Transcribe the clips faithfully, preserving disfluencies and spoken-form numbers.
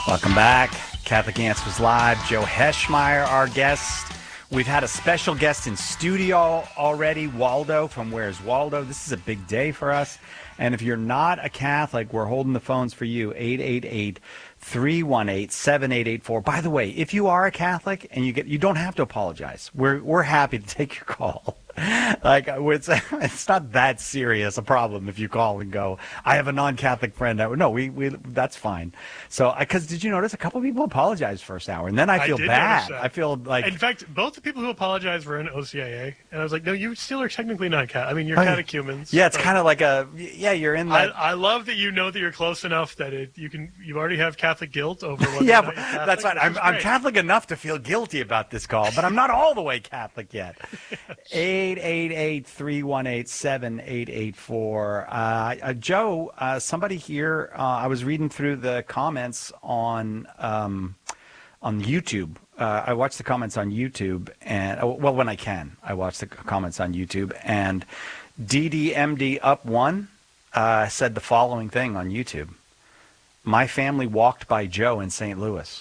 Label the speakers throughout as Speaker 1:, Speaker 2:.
Speaker 1: Welcome back. Catholic Answers Live. Joe Heschmeyer, our guest. We've had a special guest in studio already, Waldo from Where's Waldo. This is a big day for us. And if you're not a Catholic, we're holding the phones for you, eight eight eight, three one eight, seven eight eight four. By the way, if you are a Catholic and you get, you don't have to apologize. We're we're happy to take your call. Like, it's, it's not that serious a problem if you call and go, I have a non-Catholic friend. No, we, we that's fine. So, because did you notice a couple of people apologized first hour, and then I feel
Speaker 2: I did
Speaker 1: bad.
Speaker 2: notice that.
Speaker 1: I feel like,
Speaker 2: in fact, both the people who apologized were in O C I A, and I was like, no, you still are technically not cat. I mean, you're catechumens.
Speaker 1: Yeah, it's kind of like a yeah, you're in that.
Speaker 2: I, I love that you know that you're close enough that it you can you already have Catholic guilt over whether
Speaker 1: yeah,
Speaker 2: or not
Speaker 1: but
Speaker 2: you're Catholic.
Speaker 1: that's right. I'm, I'm Catholic enough to feel guilty about this call, but I'm not all the way Catholic yet. eight eight eight, three one eight, seven eight eight four. Uh, uh, Joe, uh, somebody here, uh, I was reading through the comments on um, on YouTube. Uh, I watch the comments on YouTube, and oh, well, when I can, I watch the comments on YouTube. And D D M D Up One uh, said the following thing on YouTube: "My family walked by Joe in Saint Louis."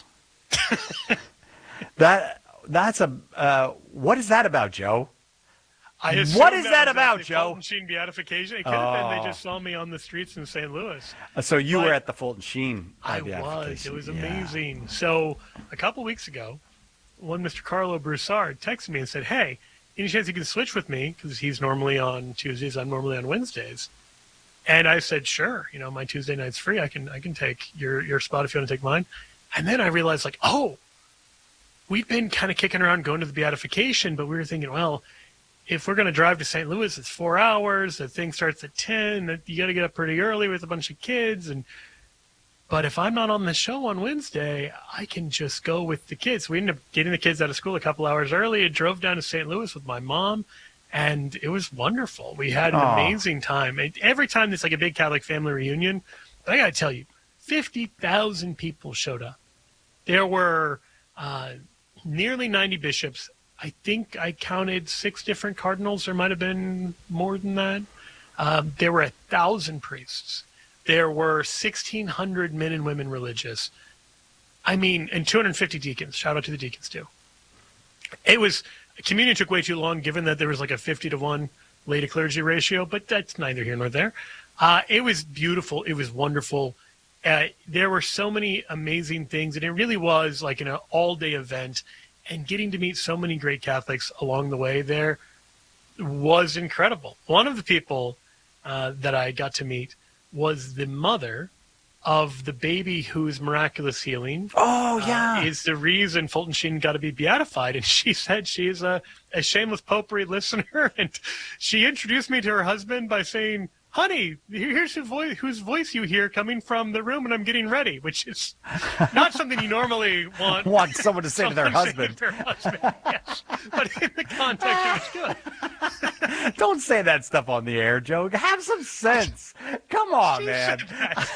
Speaker 1: that that's a uh, what is that about, Joe?
Speaker 2: I
Speaker 1: What is
Speaker 2: that,
Speaker 1: that
Speaker 2: was
Speaker 1: about,
Speaker 2: actually
Speaker 1: Joe?
Speaker 2: Fulton Sheen beatification. It could have been
Speaker 1: Oh.
Speaker 2: they just saw me on the streets in Saint Louis.
Speaker 1: Uh, So you
Speaker 2: But
Speaker 1: were at the Fulton Sheen. uh,
Speaker 2: I was.
Speaker 1: beatification.
Speaker 2: It was
Speaker 1: Yeah.
Speaker 2: amazing. So a couple weeks ago, one Mister Carlo Broussard texted me and said, hey, any chance you can switch with me? Because he's normally on Tuesdays. I'm normally on Wednesdays. And I said, sure. You know, my Tuesday night's free. I can I can take your, your spot if you want to take mine. And then I realized, like, oh, we've been kind of kicking around going to the beatification, but we were thinking, well, if we're going to drive to Saint Louis, it's four hours. The thing starts at ten. You got to get up pretty early with a bunch of kids. And But if I'm not on the show on Wednesday, I can just go with the kids. We ended up getting the kids out of school a couple hours early and drove down to Saint Louis with my mom. And it was wonderful. We had an
Speaker 1: Aw.
Speaker 2: amazing time. And every time there's like a big Catholic family reunion, I got to tell you, fifty thousand people showed up. There were uh, nearly ninety bishops. I think I counted six different cardinals. There might have been more than that. Um, there were a thousand priests. There were sixteen hundred men and women religious. I mean, and two hundred fifty deacons. Shout out to the deacons, too. It was, communion took way too long, given that there was like a fifty to one lay to clergy ratio, but that's neither here nor there. Uh, it was beautiful. It was wonderful. Uh, there were so many amazing things, and it really was like an all-day event. And getting to meet so many great Catholics along the way there was incredible. One of the people uh, that I got to meet was the mother of the baby whose miraculous healing
Speaker 1: Oh, yeah.
Speaker 2: uh, is the reason Fulton Sheen got to be beatified. And she said she is a, a shameless potpourri listener. And she introduced me to her husband by saying, honey, here's whose voice, whose voice you hear coming from the room, and I'm getting ready, which is not something you normally want.
Speaker 1: Want someone to say to their
Speaker 2: someone saying
Speaker 1: husband.
Speaker 2: to their husband, yes. But in the context, it was good.
Speaker 1: Don't say that stuff on the air, Joe. Have some sense. Come on,
Speaker 2: She
Speaker 1: man.
Speaker 2: said that.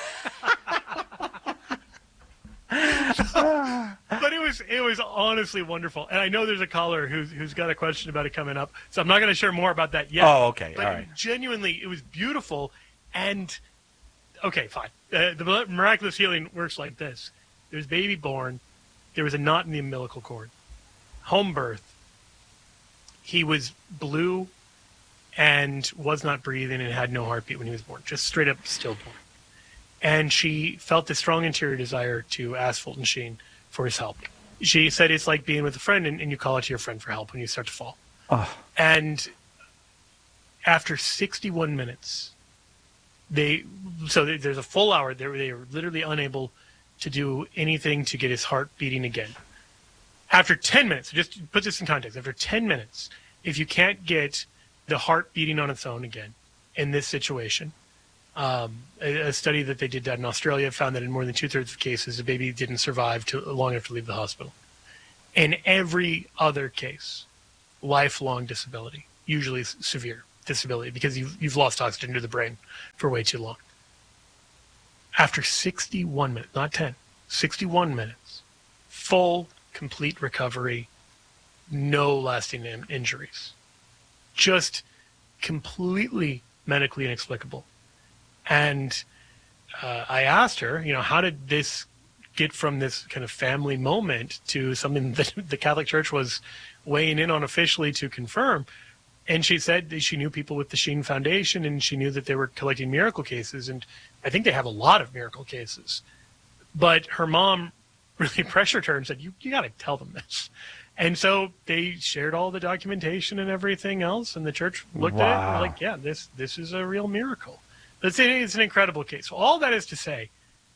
Speaker 2: So, but it was it was honestly wonderful, and I know there's a caller who's who's got a question about it coming up, so I'm not going to share more about that yet.
Speaker 1: Oh, okay,
Speaker 2: But
Speaker 1: all right.
Speaker 2: genuinely, it was beautiful, and okay, fine. Uh, the miraculous healing works like this: there's baby born, there was a knot in the umbilical cord, home birth. He was blue, and was not breathing, and had no heartbeat when he was born, just straight up stillborn. And she felt this strong interior desire to ask Fulton Sheen for his help. She said it's like being with a friend, and, and you call out to your friend for help when you start to fall.
Speaker 1: Oh.
Speaker 2: And after sixty-one minutes, they so there's a full hour. They were, they were literally unable to do anything to get his heart beating again. After ten minutes, just to put this in context, after ten minutes, if you can't get the heart beating on its own again in this situation, Um, a, a study that they did that in Australia found that in more than two-thirds of cases, the baby didn't survive to, long enough to leave the hospital. In every other case, lifelong disability, usually severe disability, because you've, you've lost oxygen to the brain for way too long. After sixty-one minutes, not ten, sixty-one minutes, full, complete recovery, no lasting in- injuries. Just completely medically inexplicable. And uh, I asked her, you know, how did this get from this kind of family moment to something that the Catholic Church was weighing in on officially to confirm. And she said that she knew people with the Sheen Foundation, and she knew that they were collecting miracle cases. And I think they have a lot of miracle cases. But her mom really pressured her and said, you, you got to tell them this. And so they shared all the documentation and everything else, and the church looked wow. at it and were like, yeah, this this is a real miracle. It's, it's an incredible case. So all that is to say,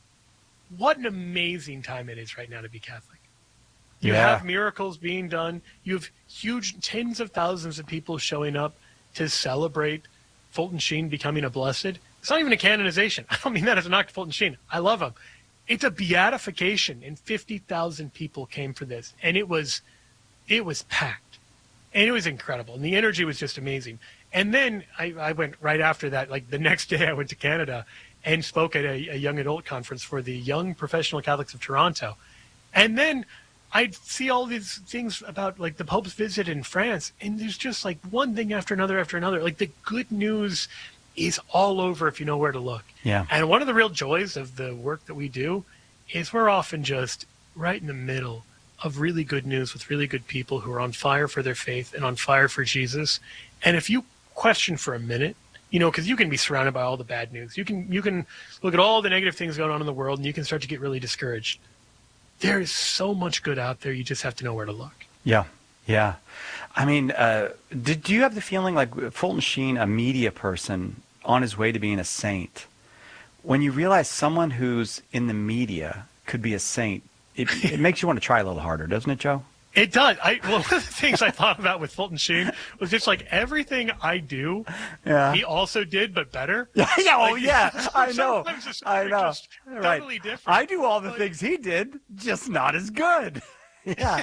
Speaker 2: what an amazing time it is right now to be Catholic. You
Speaker 1: yeah.
Speaker 2: have miracles being done. You have huge tens of thousands of people showing up to celebrate Fulton Sheen becoming a blessed. It's not even a canonization. I don't mean that as a knock to Fulton Sheen. I love him. It's a beatification, and fifty thousand people came for this. And it was, it was packed. And it was incredible. And the energy was just amazing. And then I, I went right after that, like the next day I went to Canada and spoke at a, a young adult conference for the Young Professional Catholics of Toronto. And then I'd see all these things about like the Pope's visit in France, and there's just like one thing after another after another. Like the good news is all over if you know where to look.
Speaker 1: Yeah.
Speaker 2: And one of the real joys of the work that we do is we're often just right in the middle of really good news with really good people who are on fire for their faith and on fire for Jesus. And if you question for a minute, you know, because you can be surrounded by all the bad news. You can you can look at all the negative things going on in the world, and you can start to get really discouraged. There is so much good out there. You just have to know where to look.
Speaker 1: Yeah, yeah. I mean, uh, did do you have the feeling like Fulton Sheen, a media person on his way to being a saint, when you realize someone who's in the media could be a saint, it, it makes you want to try a little harder, doesn't it, Joe?
Speaker 2: It does. I, well, one of the things I thought about with Fulton Sheen was just like everything I do,
Speaker 1: yeah.
Speaker 2: he also did, but better.
Speaker 1: Yeah, yeah, oh,
Speaker 2: like,
Speaker 1: yeah. I know. I know.
Speaker 2: Just
Speaker 1: right.
Speaker 2: totally different.
Speaker 1: I do all the
Speaker 2: like,
Speaker 1: things he did, just not as good. Yeah.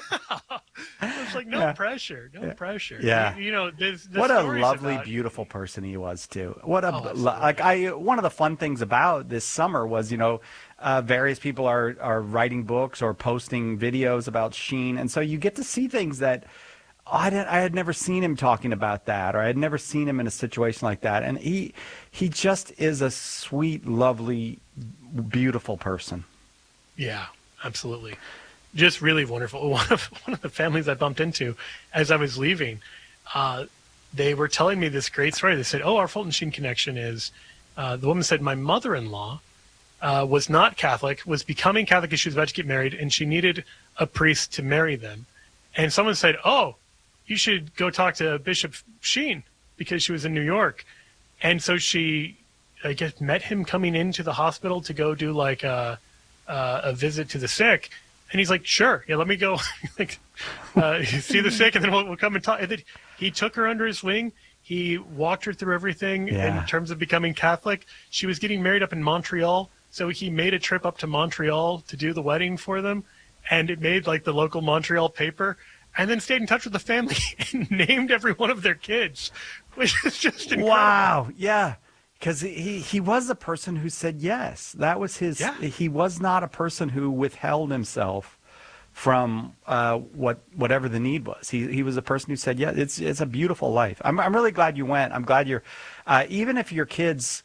Speaker 2: It's like no
Speaker 1: yeah.
Speaker 2: pressure, no
Speaker 1: yeah.
Speaker 2: pressure.
Speaker 1: Yeah.
Speaker 2: You, you know, there's, there's
Speaker 1: what a lovely,
Speaker 2: about,
Speaker 1: beautiful person he was too. What a
Speaker 2: oh,
Speaker 1: like I. One of the fun things about this summer was, you know, uh, various people are are writing books or posting videos about Sheen, and so you get to see things that oh, I didn't, I had never seen him talking about that, or I had never seen him in a situation like that, and he he just is a sweet, lovely, beautiful person.
Speaker 2: Yeah, absolutely. Just really wonderful. One of one of the families I bumped into as I was leaving, uh, they were telling me this great story. They said, "Oh, our Fulton Sheen connection is." Uh, the woman said, "My mother-in-law uh, was not Catholic, was becoming Catholic as she was about to get married, and she needed a priest to marry them." And someone said, "Oh, you should go talk to Bishop Sheen," because she was in New York, and so she, I guess, met him coming into the hospital to go do like a uh, a visit to the sick. And he's like, sure, yeah, let me go like, uh, see the sick, and then we'll, we'll come and talk. And then he took her under his wing. He walked her through everything
Speaker 1: yeah.
Speaker 2: in terms of becoming Catholic. She was getting married up in Montreal, so he made a trip up to Montreal to do the wedding for them, and it made like the local Montreal paper, and then stayed in touch with the family and named every one of their kids, which is just incredible.
Speaker 1: Wow, yeah. Because he, he was a person who said yes. That was his.
Speaker 2: Yeah.
Speaker 1: He was not a person who withheld himself from uh, what whatever the need was. He he was a person who said, yeah, it's it's a beautiful life. I'm I'm really glad you went. I'm glad you're. Uh, even if your kids,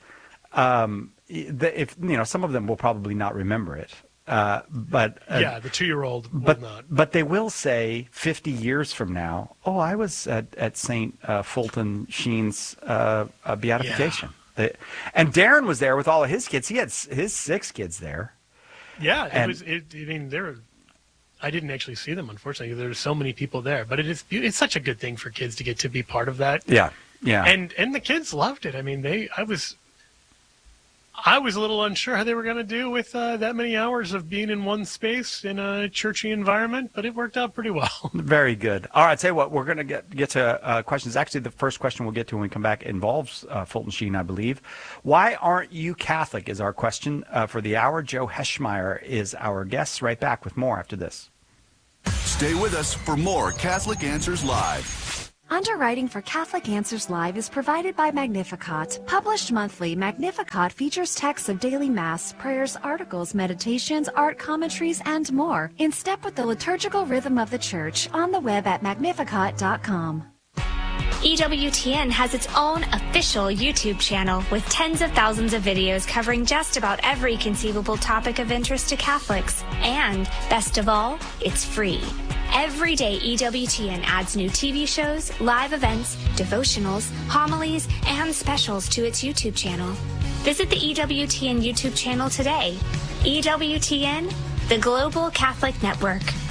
Speaker 1: um, if you know, some of them will probably not remember it. Uh, but uh,
Speaker 2: yeah, the two-year-old will
Speaker 1: but,
Speaker 2: not.
Speaker 1: But they will say fifty years from now, oh, I was at at Saint uh, Fulton Sheen's uh, uh, beatification.
Speaker 2: Yeah.
Speaker 1: And Darren was there with all of his kids. He had his six kids there.
Speaker 2: Yeah, it
Speaker 1: and,
Speaker 2: was. It, I mean, there. I didn't actually see them, unfortunately. There's so many people there, but it is. It's such a good thing for kids to get to be part of that.
Speaker 1: Yeah, yeah.
Speaker 2: And and the kids loved it. I mean, they. I was. I was a little unsure how they were going to do with uh, that many hours of being in one space in a churchy environment, but it worked out pretty well.
Speaker 1: Very good. All right, I'll tell you what, we're going to get get to uh, questions. Actually, the first question we'll get to when we come back involves uh, Fulton Sheen, I believe. Why aren't you Catholic is our question uh, for the hour. Joe Heschmeyer is our guest. Right back with more after this.
Speaker 3: Stay with us for more Catholic Answers Live.
Speaker 4: Underwriting for Catholic Answers Live is provided by Magnificat. Published monthly, Magnificat features texts of daily Mass, prayers, articles, meditations, art commentaries, and more, in step with the liturgical rhythm of the Church, on the web at magnificat dot com.
Speaker 5: E W T N has its own official YouTube channel with tens of thousands of videos covering just about every conceivable topic of interest to Catholics. And, best of all, it's free. Every day, E W T N adds new T V shows, live events, devotionals, homilies, and specials to its YouTube channel. Visit the E W T N YouTube channel today. E W T N, the Global Catholic Network.